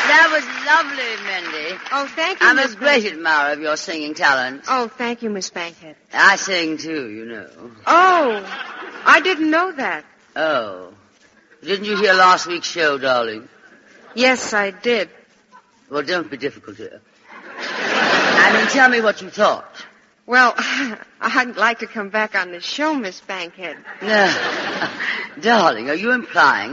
that was lovely, Mindy. Oh, thank you, I'm Miss a great Bankhead. admirer of your singing talent. Oh, thank you, Miss Bankhead. I sing, too, you know. Oh, I didn't know that. Oh. Didn't you hear last week's show, darling? Yes, I did. Well, don't be difficult here. I mean, tell me what you thought. Well, I'd like to come back on the show, Miss Bankhead. No. Darling, are you implying